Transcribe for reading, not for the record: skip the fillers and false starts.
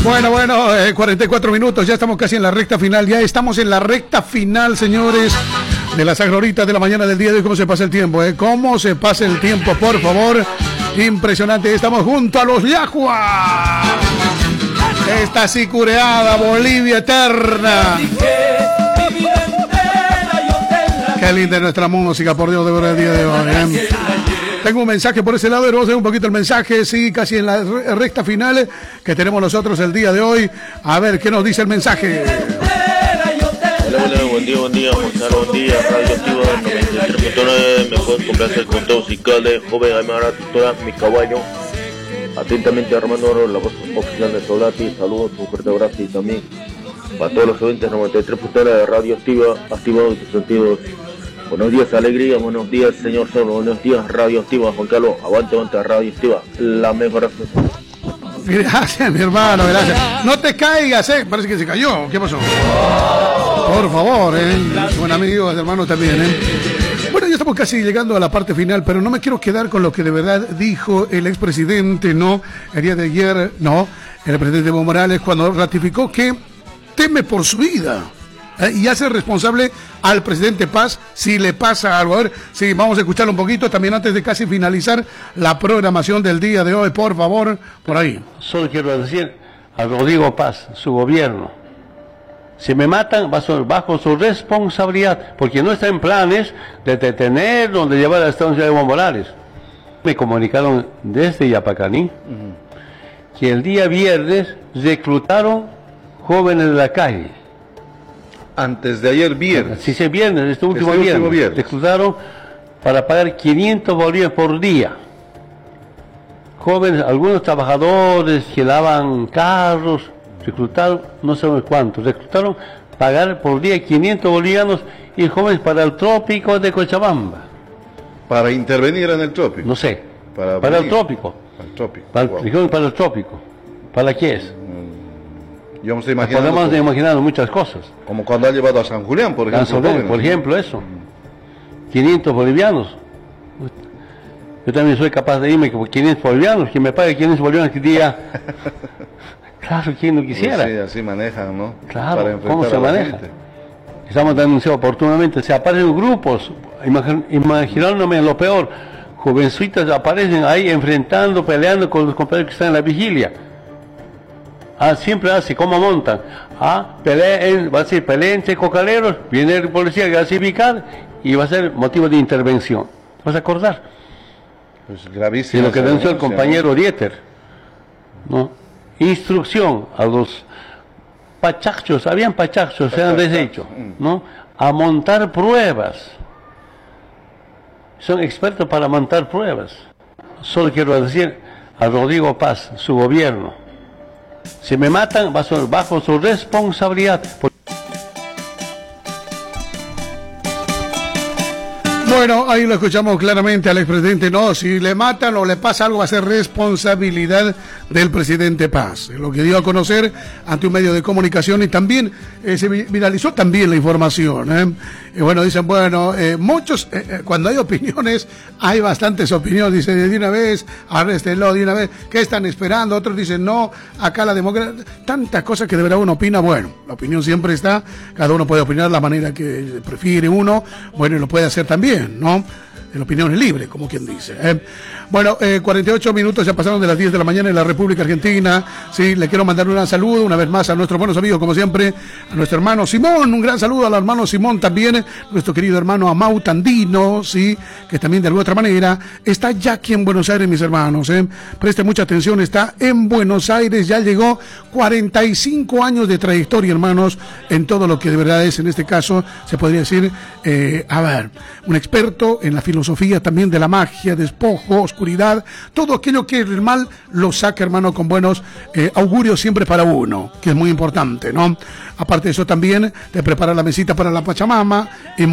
Bueno, 44 minutos, ya estamos casi en la recta final, señores, de las agloritas de la mañana del día de hoy. ¿Cómo se pasa el tiempo? ¿Cómo se pasa el tiempo, por favor? Impresionante, estamos junto a los Yahua. Esta sicureada Bolivia eterna. Qué linda es nuestra música, por Dios, de verdad, el día de hoy. Tengo un mensaje por ese lado, vamos a ver un poquito el mensaje, sí, casi en la recta final que tenemos nosotros el día de hoy. A ver, ¿qué nos dice el mensaje? Hola, buen día, Juan Carlos, buen día, Radio Activa 93.9, me puedes complacer con todo musical de Joven Aymara, tutora, mi caballo. Atentamente, Armando Oro, la voz oficial de Solati, saludos, un fuerte abrazo y también para todos los oyentes 93.9 de Radio Activa, activados tus sentidos. Buenos días, alegría, buenos días, señor Sol, buenos días, Radio Activa, Juan Carlos, aguante, Radio Activa, la mejor asociación. Gracias, mi hermano, gracias. No te caigas, parece que se cayó, ¿qué pasó? Por favor, buen amigo, hermano también, Bueno, ya estamos casi llegando a la parte final, pero no me quiero quedar con lo que de verdad dijo el expresidente, ¿no? El día de ayer, ¿no? El presidente Evo Morales, cuando ratificó que teme por su vida. Y hace responsable al presidente Paz si le pasa algo. A ver, sí, vamos a escucharlo un poquito también antes de casi finalizar la programación del día de hoy, por favor, por ahí. Solo quiero decir a Rodrigo Paz, su gobierno, si me matan va a ser bajo su responsabilidad, porque no está en planes de detener o de llevar a la estancia de Evo Morales. Me comunicaron desde Yapacaní que el día viernes reclutaron jóvenes de la calle. Antes de ayer viernes. Sí, viernes, este último viernes. Reclutaron para pagar 500 bolívares por día. Jóvenes, algunos trabajadores que lavan carros, reclutaron, no sé cuántos, reclutaron pagar por día 500 bolivianos y jóvenes para el trópico de Cochabamba. Para intervenir en el trópico. No sé, para el trópico. Para el trópico. Para el trópico. ¿Para qué es? Yo me estoy imaginando. Podemos imaginar muchas cosas. Como cuando ha llevado a San Julián, por ejemplo. Por ejemplo, eso. 500 bolivianos. Yo también soy capaz de irme por 500 bolivianos. Quien me pague 500 bolivianos que día. Claro, quien no quisiera. Sí, así manejan, ¿no? Claro, ¿cómo se maneja? Estamos denunciando oportunamente. Se aparecen grupos, imaginándome lo peor. Jovencitas aparecen ahí enfrentando, peleando con los compañeros que están en la vigilia. Siempre así, ¿cómo montan? Va a ser pelea entre cocaleros, viene el policía que va a civicar y va a ser motivo de intervención. ¿Vas a acordar? Pues gravísimo. De lo que denunció el compañero Dieter, ¿no? Instrucción a los pachachos, habían pachachos, se han deshecho, ¿no? A montar pruebas. Son expertos para montar pruebas. Solo quiero decir a Rodrigo Paz, su gobierno, si me matan va a ser bajo su responsabilidad. Bueno, ahí lo escuchamos claramente al expresidente. No, si le matan o le pasa algo va a ser responsabilidad del presidente Paz. Lo que dio a conocer ante un medio de comunicación y también se viralizó también la información. Bueno, dicen, muchos, cuando hay opiniones, hay bastantes opiniones. Dicen, de una vez, arréstenlo de una vez. ¿Qué están esperando? Otros dicen, no, acá la democracia. Tantas cosas que de verdad uno opina. Bueno, la opinión siempre está. Cada uno puede opinar de la manera que prefiere uno. Bueno, y lo puede hacer también, ¿no? La opinión es libre, como quien dice. Bueno, 48 minutos ya pasaron de las 10 de la mañana en la República Argentina. Sí, le quiero mandar un saludo una vez más a nuestros buenos amigos, como siempre, a nuestro hermano Simón. Un gran saludo al hermano Simón también, nuestro querido hermano Amau Tandino, sí, que también de alguna otra manera está ya aquí en Buenos Aires, mis hermanos. Preste mucha atención, está en Buenos Aires, ya llegó 45 años de trayectoria, hermanos, en todo lo que de verdad es, en este caso, se podría decir, un experto en la filosofía también de la magia, despojo, oscuridad, todo aquello que el mal lo saca, hermano, con buenos augurios siempre para uno, que es muy importante, ¿no? Aparte de eso también, de preparar la mesita para la Pachamama,